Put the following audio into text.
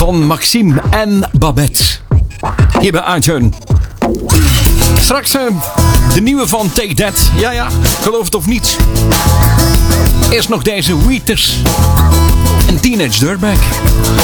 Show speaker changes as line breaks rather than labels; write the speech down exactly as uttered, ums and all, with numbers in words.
van Maxime en Babette. Hier bij iTunes. Straks uh, de nieuwe van Take That. Ja, ja, geloof het of niet. Eerst nog deze Wheaters en Teenage Dirtbag.